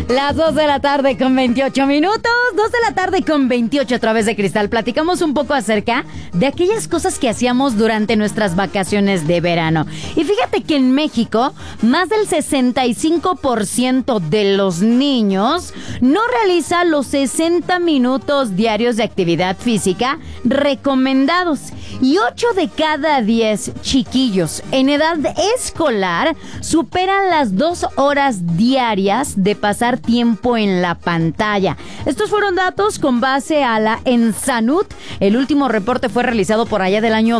Las 2 de la tarde con 28 minutos, 2 de la tarde con 28 a través de Cristal. Platicamos un poco acerca de aquellas cosas que hacíamos durante nuestras vacaciones de verano. Y fíjate que en México, más del 65% de los niños no realiza los 60 minutos diarios de actividad física recomendados. Y 8 de cada 10 chiquillos en edad escolar superan las 2 horas diarias de pasar tiempo en la pantalla. Estos fueron datos con base a la ENSANUD. El último reporte fue realizado por allá del año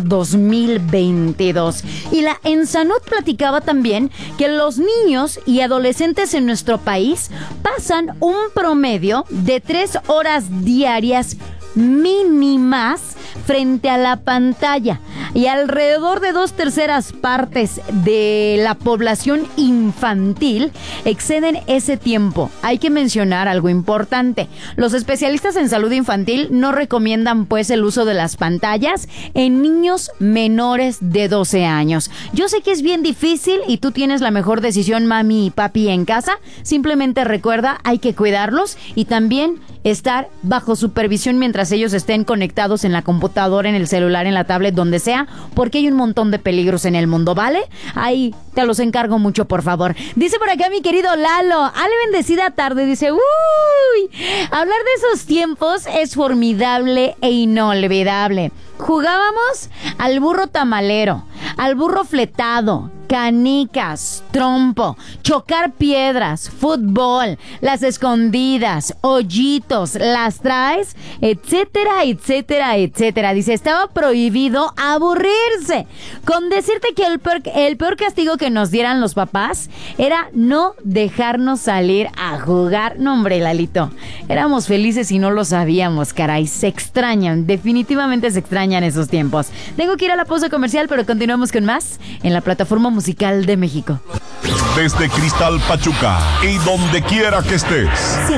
2022. Y la ENSANUD platicaba también que los niños y adolescentes en nuestro país pasan un promedio de 3 horas diarias mínimas frente a la pantalla, y alrededor de 2/3 partes de la población infantil exceden ese tiempo. Hay que mencionar algo importante: los especialistas en salud infantil no recomiendan pues el uso de las pantallas en niños menores de 12 años. Yo sé que es bien difícil y tú tienes la mejor decisión, mami y papi, en casa. Simplemente recuerda, hay que cuidarlos y también estar bajo supervisión mientras ellos estén conectados en la computadora, en el celular, en la tablet, donde sea, porque hay un montón de peligros en el mundo, ¿vale? Ahí te los encargo mucho, por favor. Dice por acá mi querido Lalo: Ale, bendecida tarde. Dice, uy, hablar de esos tiempos es formidable e inolvidable. Jugábamos al burro tamalero, al burro fletado, canicas, trompo, chocar piedras, fútbol, las escondidas, hoyitos, las traes, etcétera, etcétera, etcétera. Dice, estaba prohibido aburrirse. Con decirte que el peor castigo que nos dieran los papás era no dejarnos salir a jugar. No, hombre, Lalito, éramos felices y no lo sabíamos, caray. Se extrañan, definitivamente se extrañan esos tiempos. Tengo que ir a la pausa comercial, pero continuamos con más en la plataforma musical de México. Desde Cristal Pachuca y donde quiera que estés.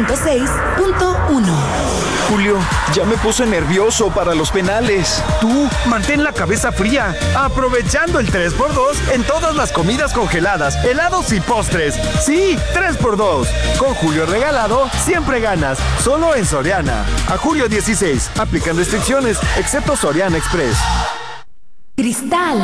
106.1. Julio, ya me puse nervioso para los penales. Tú, mantén la cabeza fría, aprovechando el 3x2 en todas las comidas congeladas, helados y postres. Sí, 3x2. Con Julio regalado, siempre ganas. Solo en Soriana. A julio 16. Aplican restricciones, excepto Soriana Express. Cristal.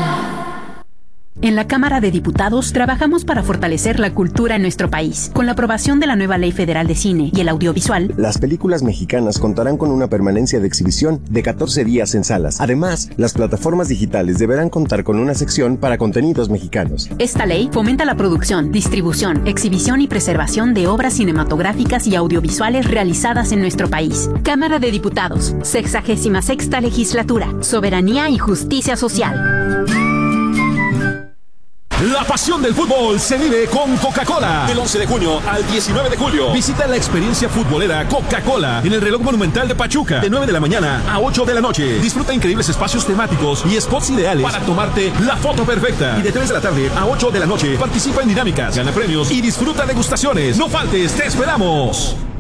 En la Cámara de Diputados trabajamos para fortalecer la cultura en nuestro país. Con la aprobación de la nueva Ley Federal de Cine y el Audiovisual, las películas mexicanas contarán con una permanencia de exhibición de 14 días en salas. Además, las plataformas digitales deberán contar con una sección para contenidos mexicanos. Esta ley fomenta la producción, distribución, exhibición y preservación de obras cinematográficas y audiovisuales realizadas en nuestro país. Cámara de Diputados, 66ª Legislatura, Soberanía y Justicia Social. La pasión del fútbol se vive con Coca-Cola. Del 11 de junio al 19 de julio. Visita la experiencia futbolera Coca-Cola en el Reloj Monumental de Pachuca. De 9 de la mañana a 8 de la noche. Disfruta increíbles espacios temáticos y spots ideales para tomarte la foto perfecta. Y de 3 de la tarde a 8 de la noche participa en dinámicas, gana premios y disfruta degustaciones. No faltes, te esperamos.